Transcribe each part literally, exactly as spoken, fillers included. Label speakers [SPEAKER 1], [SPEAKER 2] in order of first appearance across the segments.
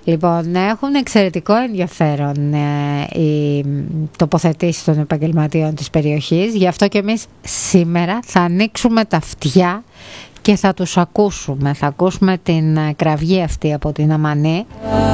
[SPEAKER 1] Λοιπόν, έχουν εξαιρετικό ενδιαφέρον ε, οι τοποθετήσεις των επαγγελματίων της περιοχής. Γι' αυτό και εμείς σήμερα θα ανοίξουμε τα αυτιά και θα τους ακούσουμε. Θα ακούσουμε την κραυγή αυτή από την Αμανή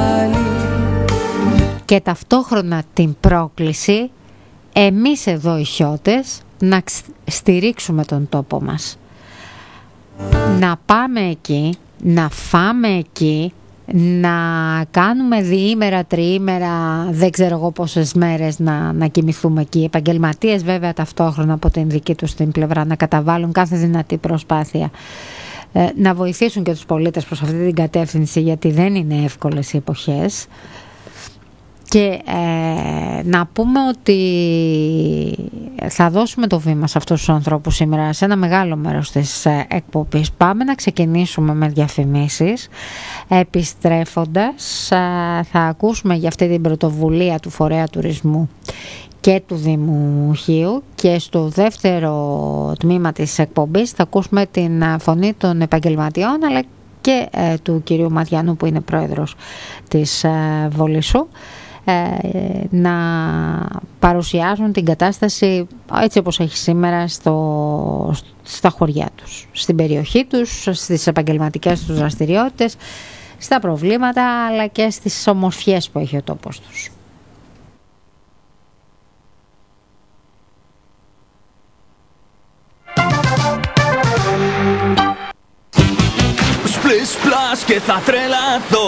[SPEAKER 1] και ταυτόχρονα την πρόκληση εμείς εδώ οι Χιώτες να στηρίξουμε τον τόπο μας. Να πάμε εκεί, να φάμε εκεί, να κάνουμε διήμερα, τριήμερα, δεν ξέρω εγώ πόσες μέρες να, να κοιμηθούμε εκεί. Οι επαγγελματίες βέβαια ταυτόχρονα από την δική τους την πλευρά να καταβάλουν κάθε δυνατή προσπάθεια ε, να βοηθήσουν και τους πολίτες προς αυτή την κατεύθυνση, γιατί δεν είναι εύκολες οι εποχές. Και ε, να πούμε ότι θα δώσουμε το βήμα σε αυτούς τους ανθρώπους σήμερα σε ένα μεγάλο μέρος της ε, εκπομπής. Πάμε να ξεκινήσουμε με διαφημίσεις. Επιστρέφοντας ε, θα ακούσουμε για αυτή την πρωτοβουλία του Φορέα Τουρισμού και του Δήμου Χίου, και στο δεύτερο τμήμα της εκπομπής θα ακούσουμε την φωνή των επαγγελματιών αλλά και ε, του κυρίου Ματιανού που είναι πρόεδρος της ε, Βολισσού, να παρουσιάζουν την κατάσταση έτσι όπως έχει σήμερα στο, στα χωριά τους, στην περιοχή τους, στις επαγγελματικές τους δραστηριότητες, στα προβλήματα αλλά και στις ομορφιές που έχει ο τόπος τους.
[SPEAKER 2] Σπλες πλάς και θα τρελαθώ,